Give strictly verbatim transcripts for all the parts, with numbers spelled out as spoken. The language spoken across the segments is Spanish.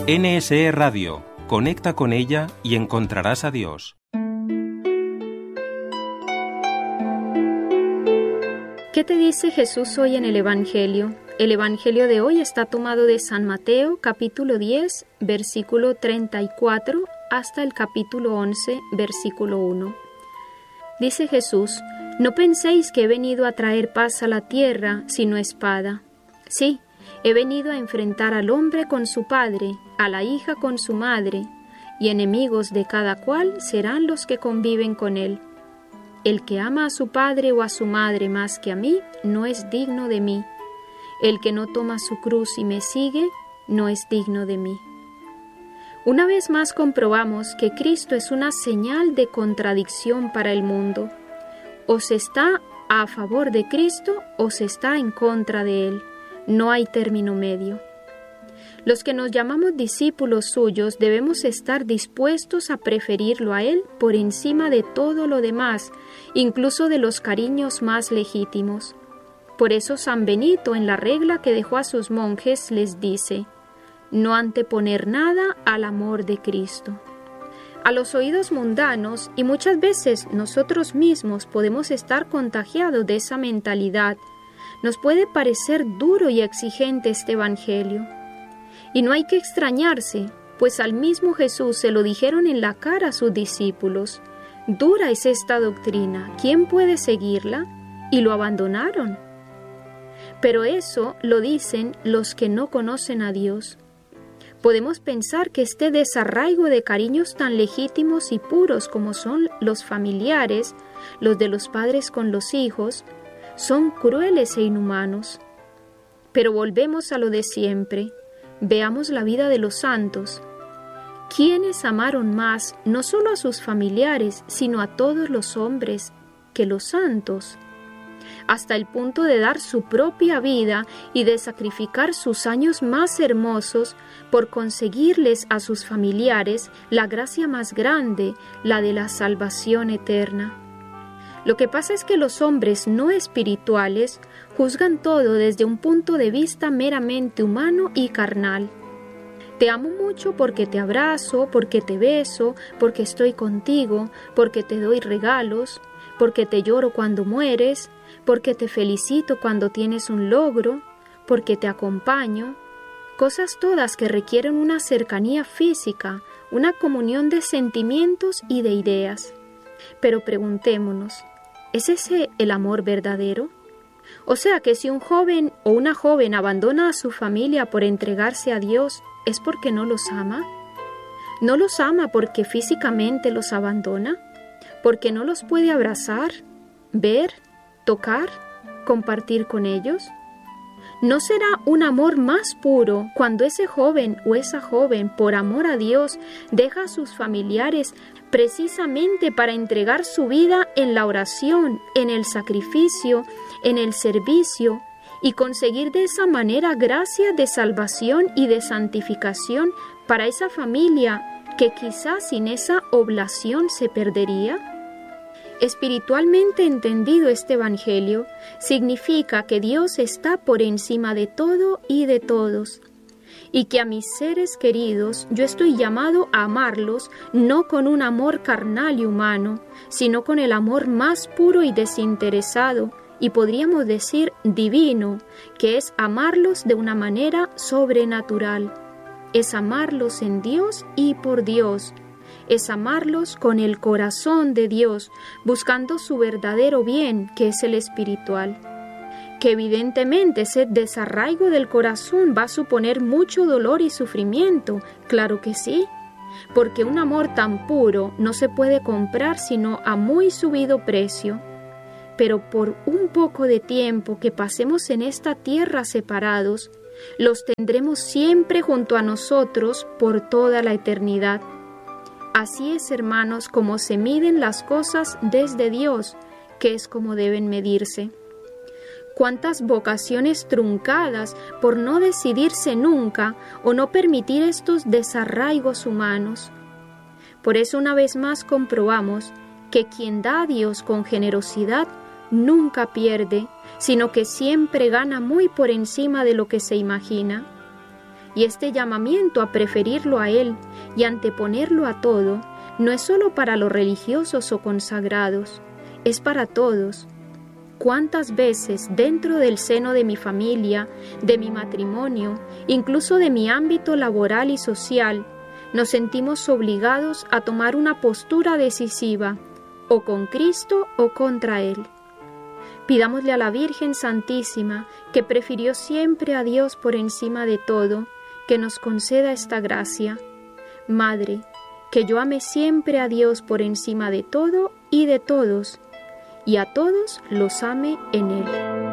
N S E Radio. Conecta con ella y encontrarás a Dios. ¿Qué te dice Jesús hoy en el Evangelio? El Evangelio de hoy está tomado de San Mateo, capítulo diez, versículo treinta y cuatro, hasta el capítulo once, versículo uno. Dice Jesús: «No penséis que he venido a traer paz a la tierra, sino espada. Sí, he venido a enfrentar al hombre con su padre, a la hija con su madre, y enemigos de cada cual serán los que conviven con él. El que ama a su padre o a su madre más que a mí, no es digno de mí. El que no toma su cruz y me sigue, no es digno de mí». Una vez más comprobamos que Cristo es una señal de contradicción para el mundo. O se está a favor de Cristo o se está en contra de Él. No hay término medio. Los que nos llamamos discípulos suyos debemos estar dispuestos a preferirlo a Él por encima de todo lo demás, incluso de los cariños más legítimos. Por eso San Benito, en la regla que dejó a sus monjes, les dice: «No anteponer nada al amor de Cristo». A los oídos mundanos, y muchas veces nosotros mismos podemos estar contagiados de esa mentalidad, nos puede parecer duro y exigente este Evangelio. Y no hay que extrañarse, pues al mismo Jesús se lo dijeron en la cara a sus discípulos: «Dura es esta doctrina, ¿quién puede seguirla?», y lo abandonaron. Pero eso lo dicen los que no conocen a Dios. Podemos pensar que este desarraigo de cariños tan legítimos y puros como son los familiares, los de los padres con los hijos, son crueles e inhumanos. Pero volvemos a lo de siempre. Veamos la vida de los santos. ¿Quiénes amaron más no solo a sus familiares, sino a todos los hombres que los santos? Hasta el punto de dar su propia vida y de sacrificar sus años más hermosos por conseguirles a sus familiares la gracia más grande, la de la salvación eterna. Lo que pasa es que los hombres no espirituales juzgan todo desde un punto de vista meramente humano y carnal. Te amo mucho porque te abrazo, porque te beso, porque estoy contigo, porque te doy regalos, porque te lloro cuando mueres, porque te felicito cuando tienes un logro, porque te acompaño. Cosas todas que requieren una cercanía física, una comunión de sentimientos y de ideas. Pero preguntémonos, ¿es ese el amor verdadero? O sea que si un joven o una joven abandona a su familia por entregarse a Dios, ¿es porque no los ama? ¿No los ama porque físicamente los abandona? ¿Porque no los puede abrazar, ver, tocar, compartir con ellos? ¿No será un amor más puro cuando ese joven o esa joven, por amor a Dios, deja a sus familiares precisamente para entregar su vida en la oración, en el sacrificio, en el servicio, y conseguir de esa manera gracia de salvación y de santificación para esa familia que quizás sin esa oblación se perdería? Espiritualmente entendido, este Evangelio significa que Dios está por encima de todo y de todos, y que a mis seres queridos yo estoy llamado a amarlos no con un amor carnal y humano, sino con el amor más puro y desinteresado, y podríamos decir divino, que es amarlos de una manera sobrenatural. Es amarlos en Dios y por Dios. Es amarlos con el corazón de Dios, buscando su verdadero bien, que es el espiritual. Que evidentemente ese desarraigo del corazón va a suponer mucho dolor y sufrimiento, claro que sí, porque un amor tan puro no se puede comprar sino a muy subido precio. Pero por un poco de tiempo que pasemos en esta tierra separados, los tendremos siempre junto a nosotros por toda la eternidad. Así es, hermanos, como se miden las cosas desde Dios, que es como deben medirse. Cuántas vocaciones truncadas por no decidirse nunca o no permitir estos desarraigos humanos. Por eso una vez más comprobamos que quien da a Dios con generosidad nunca pierde, sino que siempre gana muy por encima de lo que se imagina. Y este llamamiento a preferirlo a Él y anteponerlo a todo, no es solo para los religiosos o consagrados, es para todos. ¿Cuántas veces dentro del seno de mi familia, de mi matrimonio, incluso de mi ámbito laboral y social, nos sentimos obligados a tomar una postura decisiva, o con Cristo o contra Él? Pidámosle a la Virgen Santísima, que prefirió siempre a Dios por encima de todo, que nos conceda esta gracia. Madre, que yo ame siempre a Dios por encima de todo y de todos, y a todos los ame en Él.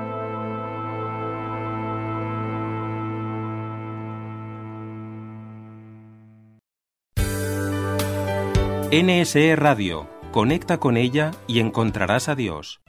N S E Radio. Conecta con ella y encontrarás a Dios.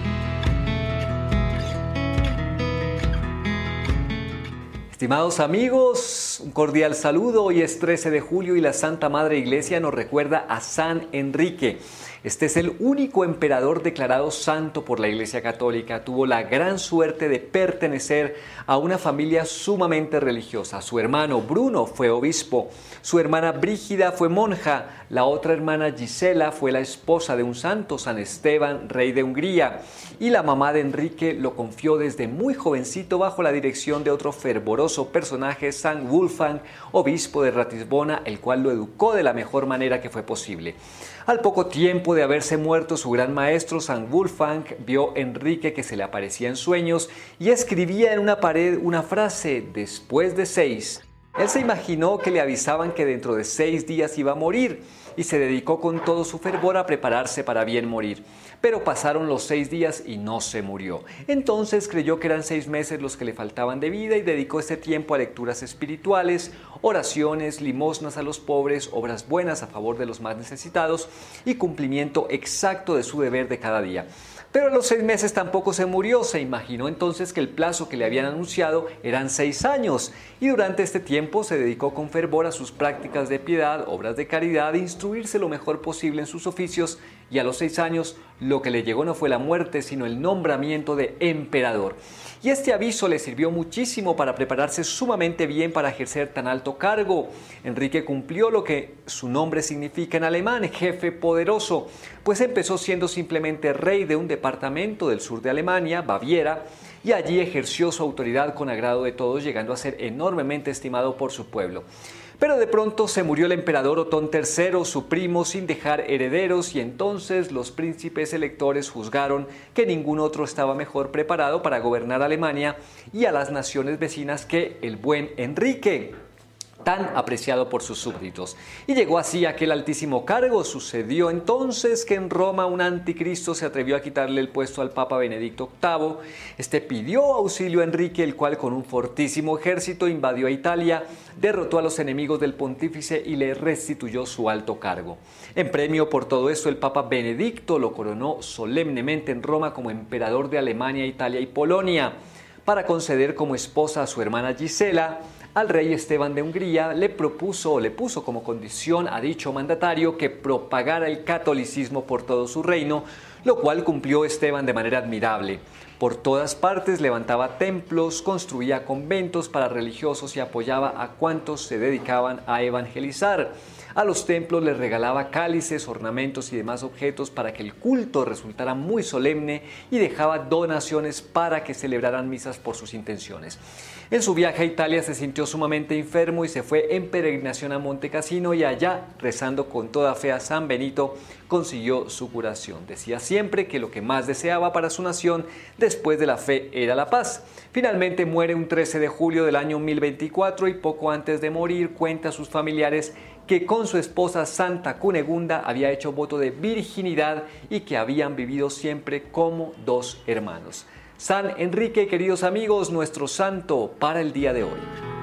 Estimados amigos, un cordial saludo. Hoy es trece de julio y la Santa Madre Iglesia nos recuerda a San Enrique. Este es el único emperador declarado santo por la Iglesia Católica. Tuvo la gran suerte de pertenecer a una familia sumamente religiosa. Su hermano Bruno fue obispo, su hermana Brígida fue monja, la otra hermana Gisela fue la esposa de un santo, San Esteban, rey de Hungría, y la mamá de Enrique lo confió desde muy jovencito bajo la dirección de otro fervoroso personaje, San Wulfang, obispo de Ratisbona, el cual lo educó de la mejor manera que fue posible. Al poco tiempo de haberse muerto su gran maestro, San Wulfang vio a Enrique que se le aparecía en sueños y escribía en una pared una frase: después de seis. Él se imaginó que le avisaban que dentro de seis días iba a morir y se dedicó con todo su fervor a prepararse para bien morir. Pero pasaron los seis días y no se murió. Entonces creyó que eran seis meses los que le faltaban de vida y dedicó ese tiempo a lecturas espirituales, oraciones, limosnas a los pobres, obras buenas a favor de los más necesitados y cumplimiento exacto de su deber de cada día. Pero a los seis meses tampoco se murió. Se imaginó entonces que el plazo que le habían anunciado eran seis años y durante este tiempo se dedicó con fervor a sus prácticas de piedad, obras de caridad e instruirse lo mejor posible en sus oficios, y a los seis años lo que le llegó no fue la muerte sino el nombramiento de emperador. Y este aviso le sirvió muchísimo para prepararse sumamente bien para ejercer tan alto cargo. Enrique cumplió lo que su nombre significa en alemán, jefe poderoso, pues empezó siendo simplemente rey de un departamento del sur de Alemania, Baviera, y allí ejerció su autoridad con agrado de todos, llegando a ser enormemente estimado por su pueblo. Pero de pronto se murió el emperador Otón tercero, su primo, sin dejar herederos, y entonces los príncipes electores juzgaron que ningún otro estaba mejor preparado para gobernar Alemania y a las naciones vecinas que el buen Enrique, tan apreciado por sus súbditos. Y llegó así a aquel altísimo cargo. Sucedió entonces que en Roma un anticristo se atrevió a quitarle el puesto al Papa Benedicto octavo. Este pidió auxilio a Enrique, el cual con un fortísimo ejército invadió a Italia, derrotó a los enemigos del pontífice y le restituyó su alto cargo. En premio por todo esto, el Papa Benedicto lo coronó solemnemente en Roma como emperador de Alemania, Italia y Polonia. Para conceder como esposa a su hermana Gisela, al rey Esteban de Hungría le propuso o le puso como condición a dicho mandatario que propagara el catolicismo por todo su reino, lo cual cumplió Esteban de manera admirable. Por todas partes levantaba templos, construía conventos para religiosos y apoyaba a cuantos se dedicaban a evangelizar. A los templos les regalaba cálices, ornamentos y demás objetos para que el culto resultara muy solemne y dejaba donaciones para que celebraran misas por sus intenciones. En su viaje a Italia se sintió sumamente enfermo y se fue en peregrinación a Monte Cassino, y allá, rezando con toda fe a San Benito, consiguió su curación. Decía siempre que lo que más deseaba para su nación después de la fe era la paz. Finalmente muere un trece de julio del año mil veinticuatro y poco antes de morir cuenta a sus familiares que con su esposa Santa Cunegunda había hecho voto de virginidad y que habían vivido siempre como dos hermanos. San Enrique, queridos amigos, nuestro santo para el día de hoy.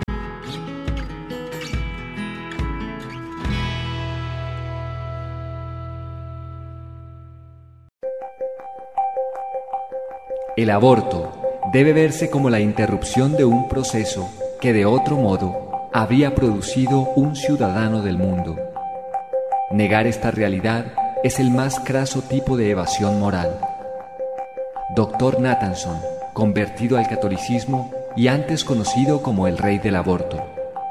El aborto debe verse como la interrupción de un proceso que de otro modo habría producido un ciudadano del mundo. Negar esta realidad es el más craso tipo de evasión moral. doctor Nathanson, convertido al catolicismo y antes conocido como el rey del aborto.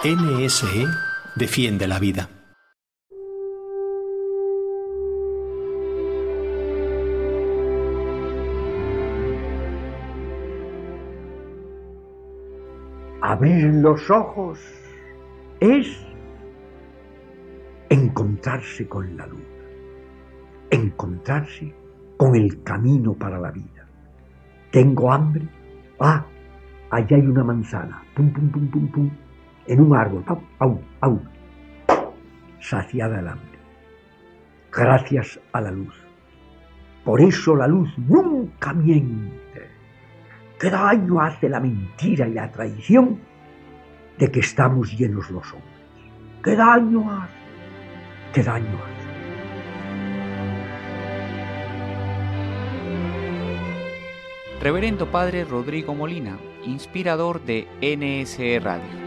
N S E defiende la vida. Abrir los ojos es encontrarse con la luz, encontrarse con el camino para la vida. ¿Tengo hambre? Ah, allá hay una manzana, pum, pum, pum, pum, pum, en un árbol, au, au, au. Saciada el hambre, gracias a la luz. Por eso la luz nunca miente. ¿Qué daño hace la mentira y la traición de que estamos llenos los hombres? ¿Qué daño hace? ¿Qué daño hace? Reverendo Padre Rodrigo Molina, inspirador de N S E Radio.